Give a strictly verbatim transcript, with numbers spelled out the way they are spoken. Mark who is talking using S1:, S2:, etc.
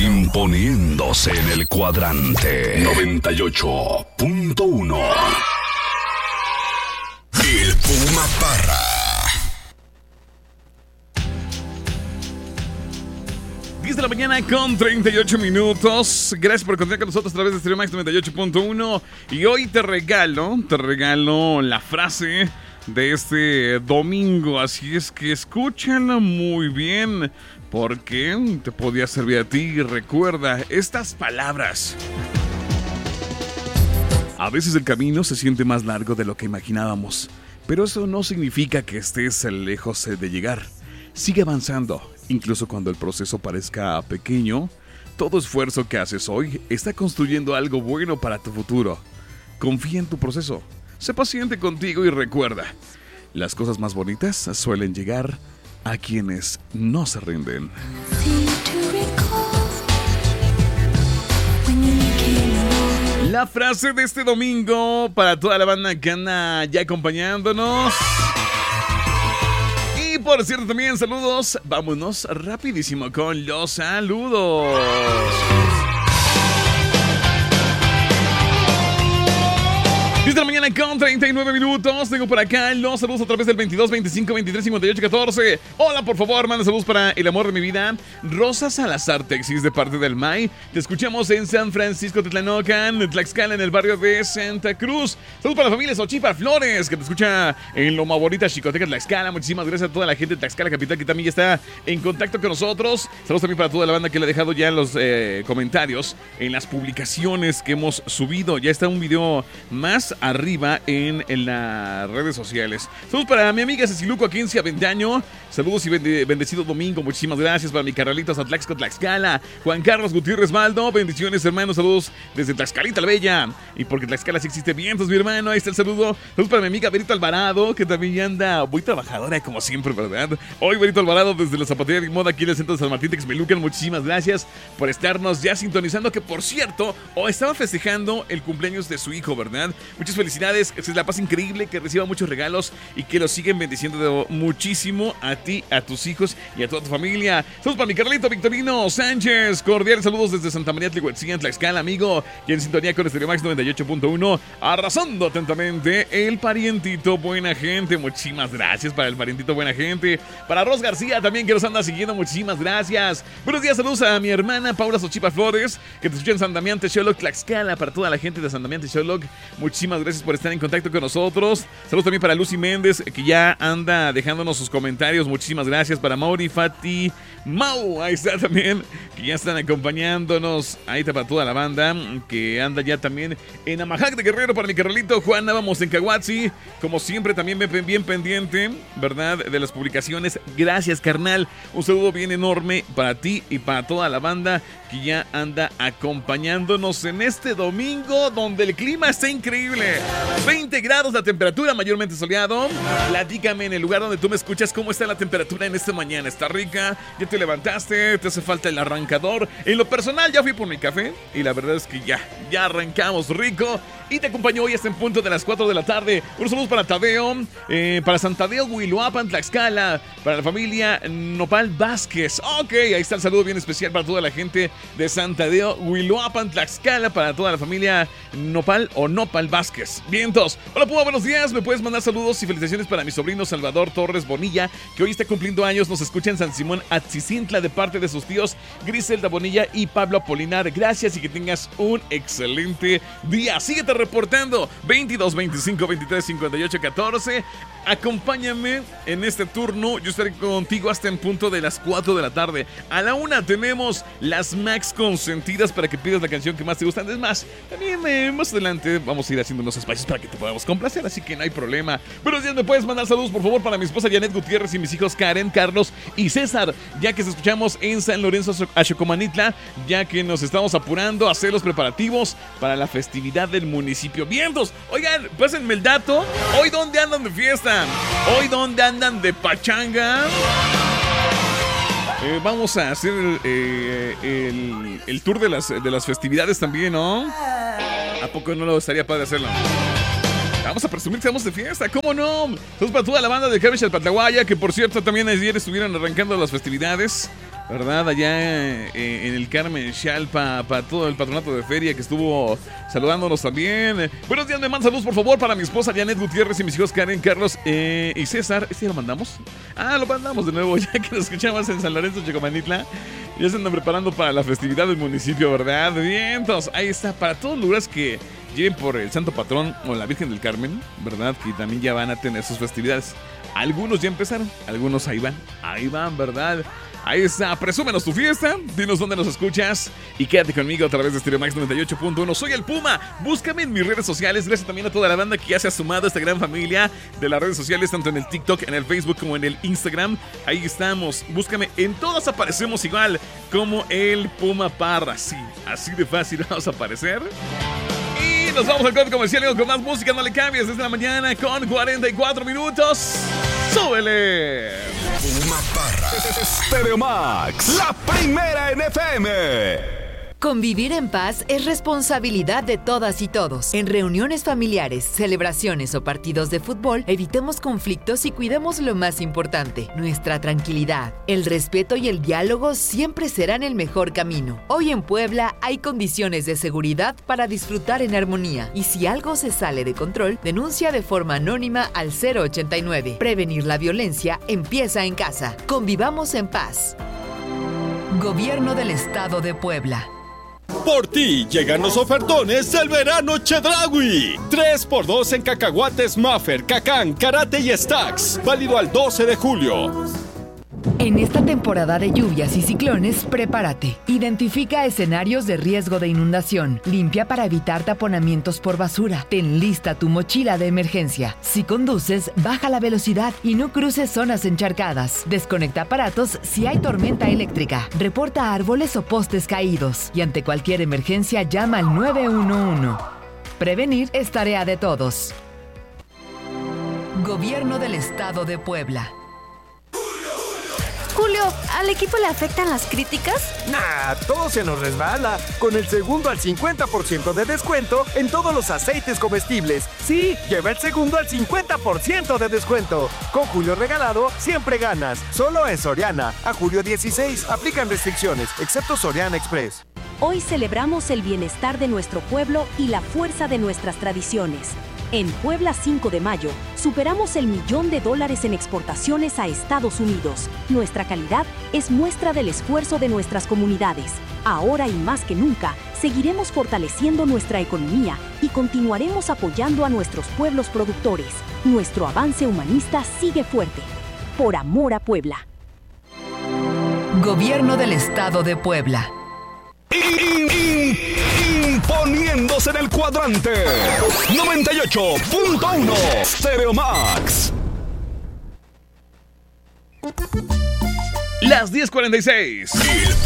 S1: Imponiéndose en el cuadrante noventa y ocho punto uno. El Puma Parra.
S2: diez de la mañana con treinta y ocho minutos. Gracias por continuar con nosotros a través de Stereo Max noventa y ocho punto uno. Y hoy te regalo, te regalo la frase de este domingo. Así es que escúchala muy bien, porque te podía servir a ti. Y recuerda estas palabras: a veces el camino se siente más largo de lo que imaginábamos, pero eso no significa que estés lejos de llegar. Sigue avanzando, incluso cuando el proceso parezca pequeño. Todo esfuerzo que haces hoy está construyendo algo bueno para tu futuro. Confía en tu proceso, sé paciente contigo y recuerda, las cosas más bonitas suelen llegar a quienes no se rinden. La frase de este domingo para toda la banda que anda ya acompañándonos. Y por cierto también saludos, vámonos rapidísimo con los saludos. diez de la mañana con treinta y nueve minutos. Tengo por acá los saludos a través del veintidós, veinticinco, veintitrés, cincuenta y ocho, catorce. Hola, por favor, manda saludos para el amor de mi vida, Rosa Salazar Texis, de parte del M A I. Te escuchamos en San Francisco Tetlanocan, Tlaxcala, en el barrio de Santa Cruz. Saludos para la familia Xochipa Flores, que te escucha en Loma Bonita, Xicoteca, Tlaxcala. Muchísimas gracias a toda la gente de Tlaxcala Capital que también ya está en contacto con nosotros. Saludos también para toda la banda que le ha dejado ya en los eh, comentarios, en las publicaciones que hemos subido. Ya está un video más arriba en, en las redes sociales. Saludos para mi amiga Ceciluco Aquencia Vendaño. Saludos y bende, bendecido domingo. Muchísimas gracias para mi carnalito Atlaxco Tlaxcala. Juan Carlos Gutiérrez Maldo. Bendiciones, hermanos. Saludos desde Tlaxcalita la Bella. Y porque Tlaxcala sí existe vientos, mi hermano. Ahí está el saludo. Saludos para mi amiga Berito Alvarado, que también ya anda muy trabajadora, como siempre, ¿verdad? Hoy Berito Alvarado desde la Zapatería de Moda aquí en el centro de San Martín Texmelucan. Muchísimas gracias por estarnos ya sintonizando. Que por cierto, hoy estaba festejando el cumpleaños de su hijo, ¿verdad? Muchas felicidades, que se la pase increíble, que reciba muchos regalos y que los siguen bendiciendo muchísimo a ti, a tus hijos y a toda tu familia. Saludos para mi Carlito Victorino Sánchez, cordiales saludos desde Santa María Tlihuetzin, Tlaxcala, amigo, y en sintonía con Stereo Max noventa y ocho punto uno, arrasando atentamente el parientito buena gente. Muchísimas gracias para el parientito buena gente. Para Ros García también, que nos anda siguiendo, muchísimas gracias. Buenos días, saludos a mi hermana Paula Xochipa Flores, que te escucha en San Damián Texmelucan, Tlaxcala. Para toda la gente de San Damián Texmelucan, muchísimas gracias por estar en contacto con nosotros. Saludos también para Lucy Méndez, que ya anda dejándonos sus comentarios. Muchísimas gracias. Para Mauri, Fati, Mau, ahí está también, que ya están acompañándonos. Ahí está para toda la banda que anda ya también en Amajac de Guerrero. Para mi carnalito Juan, vamos en Cahuatzi, como siempre también bien pendiente, ¿verdad?, de las publicaciones. Gracias, carnal. Un saludo bien enorme para ti y para toda la banda que ya anda acompañándonos en este domingo, donde el clima está increíble. veinte grados la temperatura, mayormente soleado. Platícame en el lugar donde tú me escuchas cómo está la temperatura en esta mañana. ¿Está rica? ¿Ya te levantaste? ¿Te hace falta el arrancador? En lo personal ya fui por mi café y la verdad es que ya, ya arrancamos rico. Y te acompaño hoy hasta en punto de las cuatro de la tarde. Unos saludos para Tadeo, eh, para San Tadeo, Huiloapan, Tlaxcala, para la familia Nopal Vázquez. Ok, ahí está el saludo bien especial para toda la gente de San Tadeo, Huiloapan, Tlaxcala, para toda la familia Nopal o Nopal Vázquez. Vientos. Hola, Puma, buenos días. Me puedes mandar saludos y felicitaciones para mi sobrino Salvador Torres Bonilla, que hoy está cumpliendo años. Nos escucha en San Simón Atzicintla de parte de sus tíos Griselda Bonilla y Pablo Apolinar. Gracias y que tengas un excelente día. Síguete reportando. Veintidós, veinticinco, veintitrés, cincuenta y ocho, catorce. Acompáñame en este turno. Yo estaré contigo hasta en punto de las cuatro de la tarde. A la una tenemos las Max consentidas para que pidas la canción que más te gusta. Es más, también eh, más adelante vamos a ir haciendo unos espacios para que te podamos complacer, así que no hay problema. Buenos días, me puedes mandar saludos por favor para mi esposa Janet Gutiérrez y mis hijos Karen, Carlos y César, ya que se escuchamos en San Lorenzo Axocomanitla, ya que nos estamos apurando a hacer los preparativos para la festividad del municipio. Vientos, oigan, pásenme el dato. Hoy dónde andan de fiesta, hoy dónde andan de pachanga. Eh, vamos a hacer el, eh, el, el tour de las, de las festividades también, ¿no? ¿A poco no lo estaría padre hacerlo? Vamos a presumir que estamos de fiesta, ¿cómo no? Entonces para toda la banda de Cabbage al Patlaguaya, que por cierto también ayer estuvieron arrancando las festividades. ¿verdad? Allá eh, en el Carmen Xalpa, para todo el patronato de feria que estuvo saludándonos también. Buenos días, me mandan saludos por favor para mi esposa Janet Gutiérrez y mis hijos Karen, Carlos eh, y César. ¿Este ya lo mandamos? Ah, lo mandamos de nuevo, ya que lo escuchamos en San Lorenzo, Chicomanitla. Ya se andan preparando para la festividad del municipio, ¿verdad? Bien, entonces ahí está, para todos los lugares que lleven por el Santo Patrón o la Virgen del Carmen, ¿verdad? Que también ya van a tener sus festividades. Algunos ya empezaron, algunos ahí van, ahí van, ¿verdad? Ahí está, presúmenos tu fiesta, dinos dónde nos escuchas y quédate conmigo a través de Stereo Max noventa y ocho punto uno. Soy el Puma, búscame en mis redes sociales, gracias también a toda la banda que ya se ha sumado a esta gran familia de las redes sociales, tanto en el TikTok, en el Facebook como en el Instagram. Ahí estamos, búscame, en todas aparecemos igual como el Puma Parra, sí, así de fácil vamos a aparecer. Y nos vamos al corte comercial con más música, no le cambies, desde la mañana con cuarenta y cuatro minutos. ¡Súbele!
S1: Puma Parra. Stereo Max, la primera en F M.
S3: Convivir en paz es responsabilidad de todas y todos. En reuniones familiares, celebraciones o partidos de fútbol, evitemos conflictos y cuidemos lo más importante, nuestra tranquilidad. El respeto y el diálogo siempre serán el mejor camino. Hoy en Puebla hay condiciones de seguridad para disfrutar en armonía. Y si algo se sale de control, denuncia de forma anónima al cero ochenta y nueve. Prevenir la violencia empieza en casa. Convivamos en paz. Gobierno del Estado de Puebla.
S4: Por ti llegan los ofertones del verano Chedraui. tres por dos en cacahuates Maffer, Cacán, Karate y Stacks. Válido al doce de julio.
S3: En esta temporada de lluvias y ciclones, prepárate. Identifica escenarios de riesgo de inundación. Limpia para evitar taponamientos por basura. Ten lista tu mochila de emergencia. Si conduces, baja la velocidad y no cruces zonas encharcadas. Desconecta aparatos si hay tormenta eléctrica. Reporta árboles o postes caídos. Y ante cualquier emergencia, llama al nueve uno uno. Prevenir es tarea de todos. Gobierno del Estado de Puebla.
S5: Julio, ¿al equipo le afectan las críticas?
S6: Nah, todo se nos resbala. Con el segundo al cincuenta por ciento de descuento en todos los aceites comestibles. Sí, lleva el segundo al cincuenta por ciento de descuento. Con Julio regalado, siempre ganas. Solo en Soriana. A julio dieciséis, aplican restricciones, excepto Soriana Express.
S7: Hoy celebramos el bienestar de nuestro pueblo y la fuerza de nuestras tradiciones. En Puebla cinco de mayo, superamos el millón de dólares en exportaciones a Estados Unidos. Nuestra calidad es muestra del esfuerzo de nuestras comunidades. Ahora y más que nunca, seguiremos fortaleciendo nuestra economía y continuaremos apoyando a nuestros pueblos productores. Nuestro avance humanista sigue fuerte. Por amor a Puebla.
S3: Gobierno del Estado de Puebla.
S1: Imponiéndose en el cuadrante noventa y ocho punto uno Stereo Max.
S2: Las diez cuarenta y seis.
S1: El